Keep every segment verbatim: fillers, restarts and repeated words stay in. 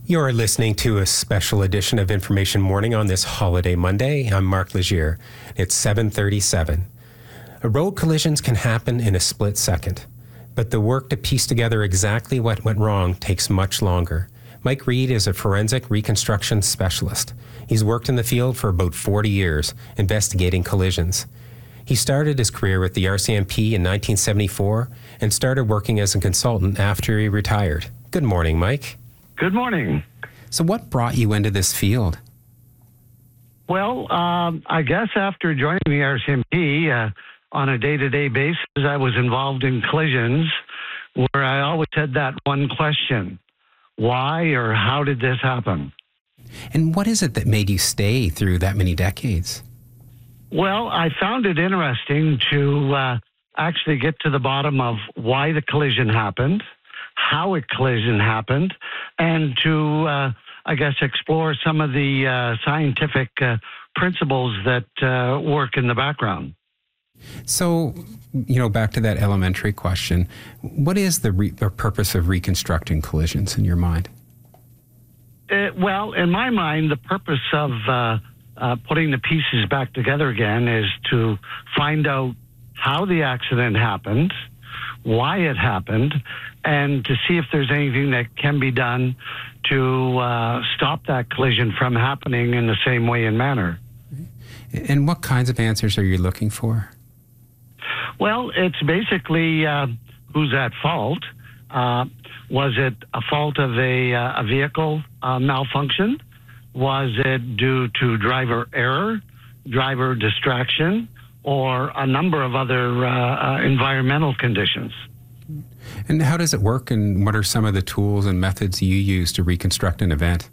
You're listening to a special edition of Information Morning on this holiday Monday. I'm Mark Legier. It's seven thirty-seven. Road collisions can happen in a split second, but the work to piece together exactly what went wrong takes much longer. Mike Reed is a forensic reconstruction specialist. He's worked in the field for about forty years, investigating collisions. He started his career with the R C M P in nineteen seventy-four and started working as a consultant after he retired. Good morning, Mike. Good morning. So what brought you into this field? Well, um, I guess after joining the R C M P, uh, on a day-to-day basis, I was involved in collisions where I always had that one question: why or how did this happen? And what is it that made you stay through that many decades? Well, I found it interesting to uh, actually get to the bottom of why the collision happened, how a collision happened, and to, uh, I guess, explore some of the uh, scientific uh, principles that uh, work in the background. So, you know, back to that elementary question, what is the, re- the purpose of reconstructing collisions in your mind? Uh, well, in my mind, the purpose of uh, uh, putting the pieces back together again is to find out how the accident happened, why it happened, and to see if there's anything that can be done to uh, stop that collision from happening in the same way and manner. And what kinds of answers are you looking for? Well, it's basically uh, who's at fault. Uh, was it a fault of a, uh, a vehicle uh, malfunction? Was it due to driver error, driver distraction, or a number of other uh, uh, environmental conditions? And how does it work, and what are some of the tools and methods you use to reconstruct an event?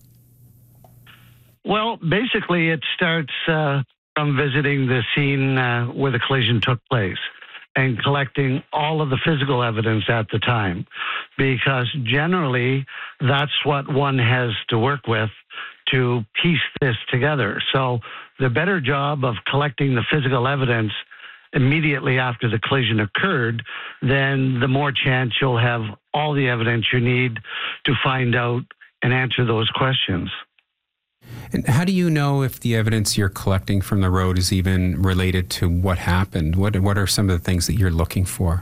Well, basically it starts uh, from visiting the scene uh, where the collision took place and collecting all of the physical evidence at the time, because generally that's what one has to work with to piece this together. So the better job of collecting the physical evidence immediately after the collision occurred, then the more chance you'll have all the evidence you need to find out and answer those questions. And how do you know if the evidence you're collecting from the road is even related to what happened? What what are some of the things that you're looking for?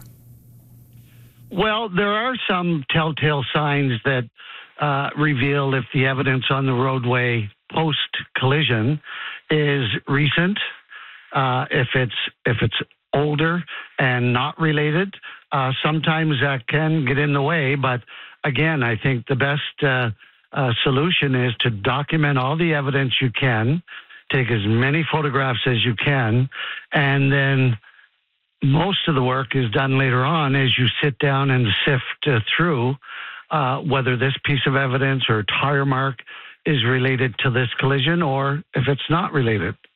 Well, there are some telltale signs that uh, reveal if the evidence on the roadway post-collision is recent, uh, if it's if it's older and not related. Uh, sometimes that can get in the way, but again, I think the best uh, Uh, solution is to document all the evidence you can, take as many photographs as you can, and then most of the work is done later on as you sit down and sift uh, through uh, whether this piece of evidence or tire mark is related to this collision or if it's not related.